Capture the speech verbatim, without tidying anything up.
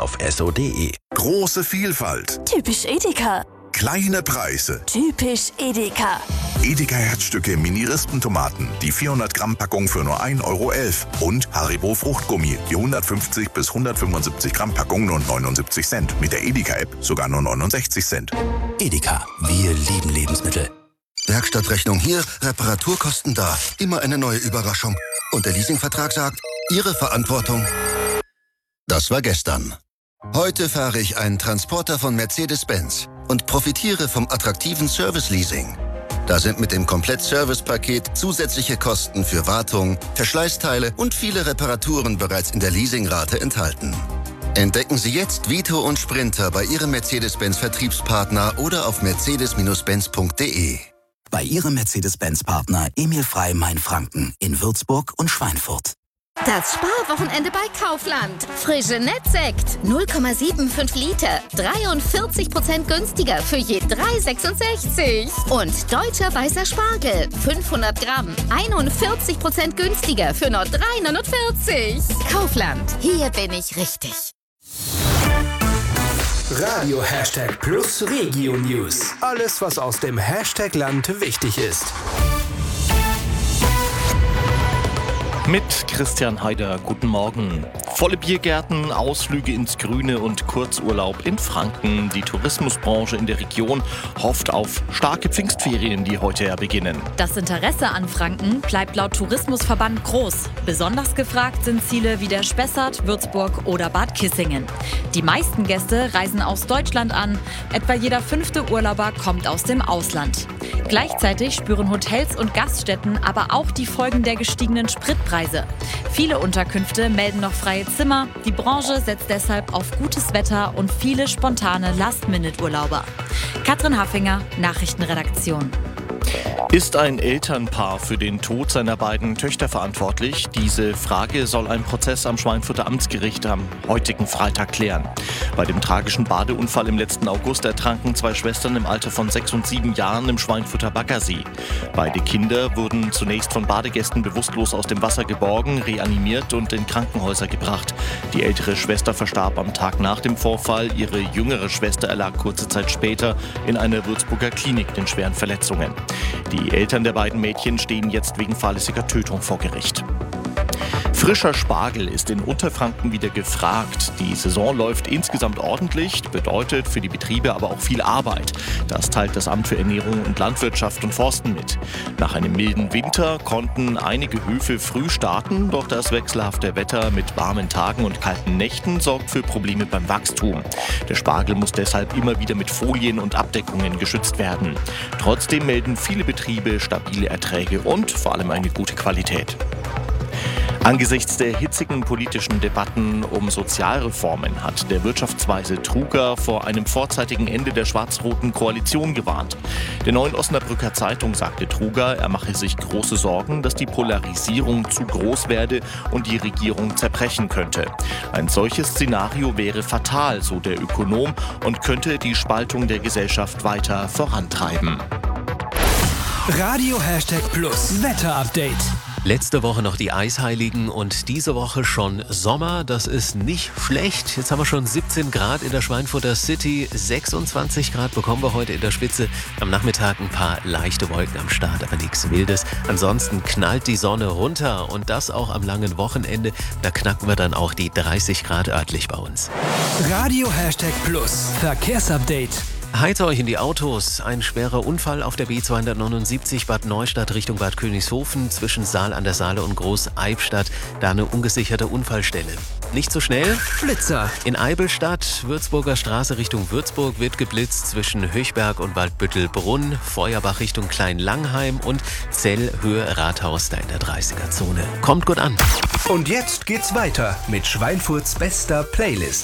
auf esso punkt de. Große Vielfalt. Typisch Edeka. Kleine Preise. Typisch Edeka. Edeka Herzstücke Mini-Rispentomaten, die vierhundert Gramm Packung für nur ein Euro elf. Und Haribo Fruchtgummi, die hundertfünfzig bis hundertfünfundsiebzig Gramm Packung nur neunundsiebzig Cent. Mit der Edeka-App sogar nur neunundsechzig Cent. Edeka, wir lieben Lebensmittel. Werkstattrechnung hier, Reparaturkosten da. Immer eine neue Überraschung. Und der Leasingvertrag sagt, Ihre Verantwortung. Das war gestern. Heute fahre ich einen Transporter von Mercedes-Benz und profitiere vom attraktiven Service-Leasing. Da sind mit dem Komplett-Service-Paket zusätzliche Kosten für Wartung, Verschleißteile und viele Reparaturen bereits in der Leasingrate enthalten. Entdecken Sie jetzt Vito und Sprinter bei Ihrem Mercedes-Benz-Vertriebspartner oder auf mercedes Benz punkt de. Bei Ihrem Mercedes-Benz-Partner Emil Frey Mainfranken in Würzburg und Schweinfurt. Das Sparwochenende bei Kaufland. Frische Nettsekt, null Komma fünfundsiebzig Liter, dreiundvierzig Prozent günstiger für je drei Euro sechsundsechzig. Und deutscher weißer Spargel, fünfhundert Gramm, einundvierzig Prozent günstiger für nur drei Euro neunundvierzig. Kaufland, hier bin ich richtig. Radio Hashtag Plus Regio News. Alles, was aus dem Hashtag Land wichtig ist. Mit Christian Haider, guten Morgen. Volle Biergärten, Ausflüge ins Grüne und Kurzurlaub in Franken. Die Tourismusbranche in der Region hofft auf starke Pfingstferien, die heute ja beginnen. Das Interesse an Franken bleibt laut Tourismusverband groß. Besonders gefragt sind Ziele wie der Spessart, Würzburg oder Bad Kissingen. Die meisten Gäste reisen aus Deutschland an. Etwa jeder fünfte Urlauber kommt aus dem Ausland. Gleichzeitig spüren Hotels und Gaststätten aber auch die Folgen der gestiegenen Spritpreise. Viele Unterkünfte melden noch freie Zimmer. Die Branche setzt deshalb auf gutes Wetter und viele spontane Last-Minute-Urlauber. Katrin Haffinger, Nachrichtenredaktion. Ist ein Elternpaar für den Tod seiner beiden Töchter verantwortlich? Diese Frage soll ein Prozess am Schweinfurter Amtsgericht am heutigen Freitag klären. Bei dem tragischen Badeunfall im letzten August ertranken zwei Schwestern im Alter von sechs und sieben Jahren im Schweinfurter Baggersee. Beide Kinder wurden zunächst von Badegästen bewusstlos aus dem Wasser geborgen, reanimiert und in Krankenhäuser gebracht. Die ältere Schwester verstarb am Tag nach dem Vorfall. Ihre jüngere Schwester erlag kurze Zeit später in einer Würzburger Klinik den schweren Verletzungen. Die Eltern der beiden Mädchen stehen jetzt wegen fahrlässiger Tötung vor Gericht. Frischer Spargel ist in Unterfranken wieder gefragt. Die Saison läuft insgesamt ordentlich, bedeutet für die Betriebe aber auch viel Arbeit. Das teilt das Amt für Ernährung und Landwirtschaft und Forsten mit. Nach einem milden Winter konnten einige Höfe früh starten, doch das wechselhafte Wetter mit warmen Tagen und kalten Nächten sorgt für Probleme beim Wachstum. Der Spargel muss deshalb immer wieder mit Folien und Abdeckungen geschützt werden. Trotzdem melden viele Betriebe stabile Erträge und vor allem eine gute Qualität. Angesichts der hitzigen politischen Debatten um Sozialreformen hat der Wirtschaftsweise Truger vor einem vorzeitigen Ende der schwarz-roten Koalition gewarnt. Der Neuen Osnabrücker Zeitung sagte Truger, er mache sich große Sorgen, dass die Polarisierung zu groß werde und die Regierung zerbrechen könnte. Ein solches Szenario wäre fatal, so der Ökonom, und könnte die Spaltung der Gesellschaft weiter vorantreiben. Radio Hashtag Plus Wetter-Update. Letzte Woche noch die Eisheiligen und diese Woche schon Sommer. Das ist nicht schlecht. Jetzt haben wir schon siebzehn Grad in der Schweinfurter City. sechsundzwanzig Grad bekommen wir heute in der Spitze. Am Nachmittag ein paar leichte Wolken am Start, aber nichts Wildes. Ansonsten knallt die Sonne runter und das auch am langen Wochenende. Da knacken wir dann auch die dreißig Grad örtlich bei uns. Radio Hashtag Plus Verkehrsupdate. Heizt euch in die Autos. Ein schwerer Unfall auf der B zweihundertneunundsiebzig Bad Neustadt Richtung Bad Königshofen zwischen Saal an der Saale und Groß-Eibstadt. Da eine ungesicherte Unfallstelle. Nicht so schnell. Blitzer. In Eibelstadt, Würzburger Straße Richtung Würzburg wird geblitzt zwischen Höchberg und Waldbüttelbrunn, Feuerbach Richtung Kleinlangheim und Zell Höhe Rathaus da in der dreißiger Zone. Kommt gut an. Und jetzt geht's weiter mit Schweinfurts bester Playlist.